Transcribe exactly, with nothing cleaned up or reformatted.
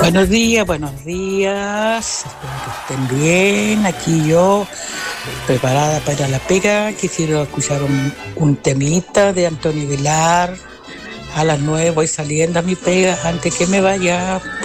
Buenos días, buenos días. Espero que estén bien. Aquí yo, preparada para la pega. Quisiera escuchar un, un temita de Antonio Vilar. A las nueve voy saliendo a mi pega antes que me vaya.